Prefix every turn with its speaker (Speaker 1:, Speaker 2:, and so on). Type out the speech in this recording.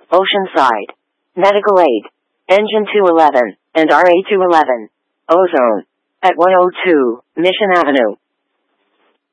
Speaker 1: Oceanside. Medical Aid. Engine 211, and RA 211. Ozone. At 102, Mission Avenue.